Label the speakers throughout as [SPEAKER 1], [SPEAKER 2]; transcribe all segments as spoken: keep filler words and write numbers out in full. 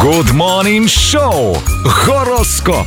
[SPEAKER 1] Good Morning Show. Гороскоп.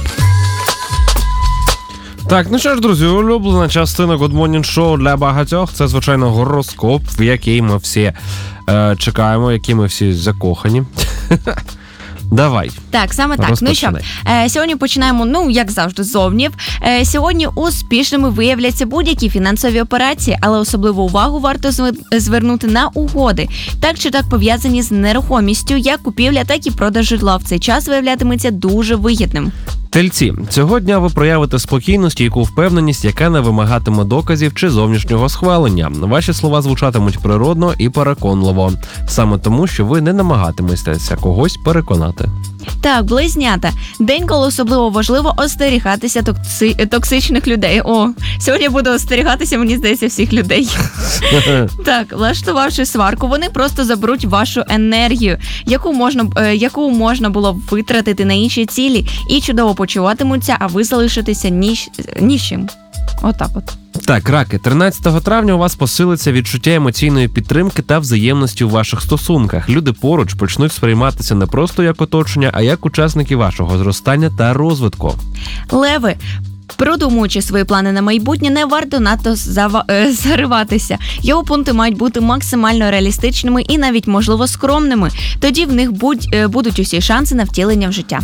[SPEAKER 2] Так, ну що ж, друзі, улюблена частина Good Morning Show для багатьох – це, звичайно, гороскоп, в який ми всі е, чекаємо, які ми всі закохані. Давай.
[SPEAKER 3] Так, саме так. Ну що, е, сьогодні починаємо, ну, як завжди, з овнів. Е, сьогодні успішними виявляться будь-які фінансові операції, але особливу увагу варто звернути на угоди, так чи так пов'язані з нерухомістю, як купівля, так і продаж житла. В цей час виявлятиметься дуже вигідним.
[SPEAKER 2] Тельці, цього дня ви проявите спокійну, стійку впевненість, яка не вимагатиме доказів чи зовнішнього схвалення. Ваші слова звучатимуть природно і переконливо. Саме тому, що ви не намагатиметеся когось переконати.
[SPEAKER 3] Так, близнята. День, коли особливо важливо остерігатися токси... токсичних людей. О, сьогодні буду остерігатися, мені здається, всіх людей. Так, влаштувавши сварку, вони просто заберуть вашу енергію, яку можна, яку можна було б витратити на інші цілі, і чудово почуватимуться, а ви залишитеся ніж... нічим. Отак от.
[SPEAKER 2] Так, раки, тринадцятого травня у вас посилиться відчуття емоційної підтримки та взаємності у ваших стосунках. Люди поруч почнуть сприйматися не просто як оточення, а як учасники вашого зростання та розвитку.
[SPEAKER 3] Леви, продумуючи свої плани на майбутнє, не варто надто зава... е, зариватися. Його пункти мають бути максимально реалістичними і навіть, можливо, скромними. Тоді в них будь... е, будуть усі шанси на втілення в життя.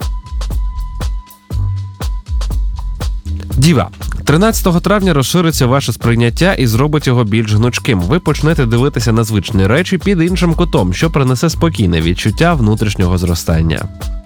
[SPEAKER 2] Діва. тринадцятого травня розшириться ваше сприйняття і зробить його більш гнучким. Ви почнете дивитися на звичні речі під іншим кутом, що принесе спокійне відчуття внутрішнього зростання.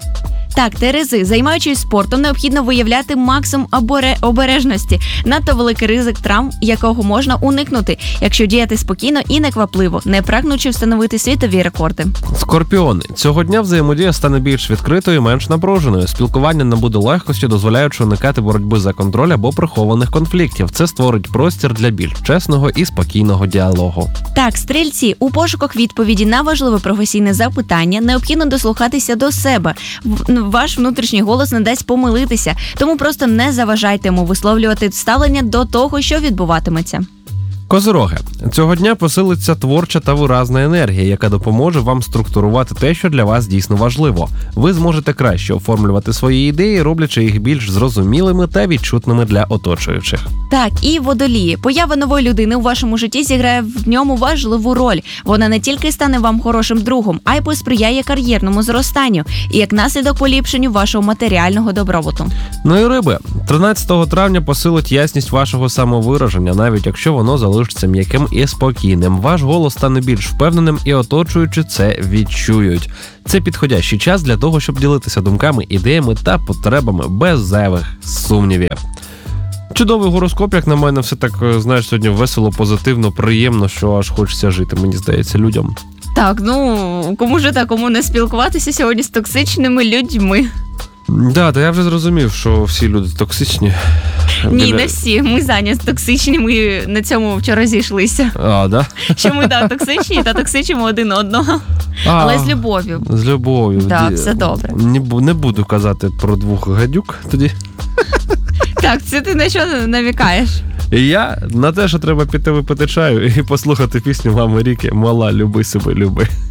[SPEAKER 3] Так, Терези, займаючись спортом, необхідно виявляти максимум обере... обережності. Надто великий ризик травм, якого можна уникнути, якщо діяти спокійно і неквапливо, не прагнучи встановити світові рекорди.
[SPEAKER 2] Скорпіони. Цього дня взаємодія стане більш відкритою, менш напруженою. Спілкування набуде легкості, дозволяючи уникати боротьби за контроль або прихованих конфліктів. Це створить простір для більш чесного і спокійного діалогу.
[SPEAKER 3] Так, стрільці, у пошуках відповіді на важливе професійне запитання необхідно дослухатися до себе. Ваш внутрішній голос не дасть помилитися, тому просто не заважайте йому висловлювати ставлення до того, що відбуватиметься.
[SPEAKER 2] Козироги. Цього дня посилиться творча та виразна енергія, яка допоможе вам структурувати те, що для вас дійсно важливо. Ви зможете краще оформлювати свої ідеї, роблячи їх більш зрозумілими та відчутними для оточуючих.
[SPEAKER 3] Так, і водолії. Поява нової людини у вашому житті зіграє в ньому важливу роль. Вона не тільки стане вам хорошим другом, а й посприяє кар'єрному зростанню і як наслідок поліпшенню вашого матеріального добробуту.
[SPEAKER 2] Ну і риби. тринадцятого травня посилить ясність вашого самовираження, навіть якщо воно залишиться м'яким і спокійним. Ваш голос стане більш впевненим і оточуючи це відчують. Це підходящий час для того, щоб ділитися думками, ідеями та потребами без зайвих сумнівів. Чудовий гороскоп, як на мене, все так, знаєш, сьогодні весело, позитивно, приємно, що аж хочеться жити, мені здається, людям.
[SPEAKER 3] Так, ну, кому жити, а кому не спілкуватися сьогодні з токсичними людьми.
[SPEAKER 2] Да, та я вже зрозумів, що всі люди токсичні.
[SPEAKER 3] Ні,
[SPEAKER 2] Біля...
[SPEAKER 3] не всі. Ми Заня токсичні, ми на цьому вчора зійшлися.
[SPEAKER 2] А, да?
[SPEAKER 3] Що ми, так, токсичні та токсичимо один одного. А, але з любов'ю.
[SPEAKER 2] З любов'ю.
[SPEAKER 3] Так, все добре.
[SPEAKER 2] Не, не буду казати про двох гадюк тоді.
[SPEAKER 3] Так, це ти на що навікаєш?
[SPEAKER 2] І я на те, що треба піти випити чаю і послухати пісню мами Ріки «Мала, люби себе, люби».